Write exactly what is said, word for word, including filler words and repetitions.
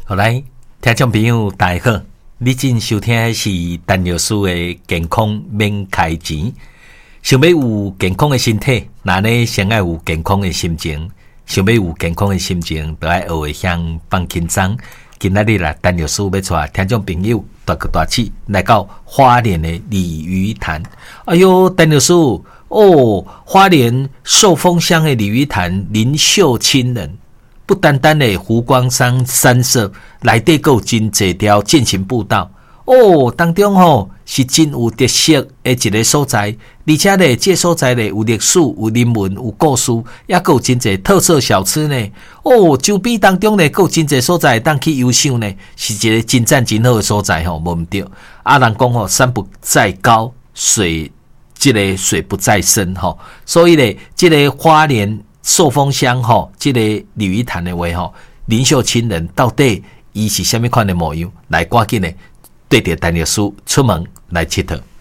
好来，听众朋友大家好，你正收听的是陈律师的健康免开钱。想要有健康的身体，那呢先要有健康的心情。想要有健康的心情，就要学会向放轻松。今仔日啦，陈律师要带听众朋友大个大气来到花莲的鲤鱼潭。哎哟，陈律师哦，花莲寿丰乡的鲤鱼潭林秀清人。不单单的湖光山山色，内底还有真侪条健行步道哦，当中吼、哦、是真有特色的一个所在，而且咧这所在咧有历史、有人文、有故事，也还有真侪特色小吃呢。哦，周边当中咧还有真侪所在当去游赏呢，是一个真赞真好的所在吼，无毋对。啊，人讲吼，山不在高，水这个水不在深吼，所以咧，这个花莲。寿丰乡吼，这个鲤鱼潭的话吼，林秀清人到底伊是虾米款的模样？来，赶紧的对着陈律师出门来佚佗。